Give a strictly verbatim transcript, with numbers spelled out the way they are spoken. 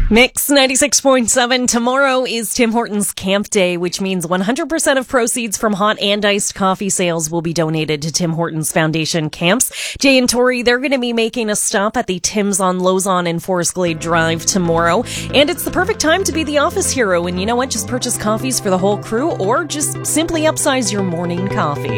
Mix ninety-six point seven. Tomorrow is Tim Hortons Camp Day, which means one hundred percent of proceeds from hot and iced coffee sales will be donated to Tim Hortons Foundation camps. Jay and Tori, they're going to be making a stop at the Tim's on Lozon and Forest Glade Drive tomorrow. And it's the perfect time to be the office hero. And you know what? Just purchase coffees for the whole crew or just simply upsize your morning coffee.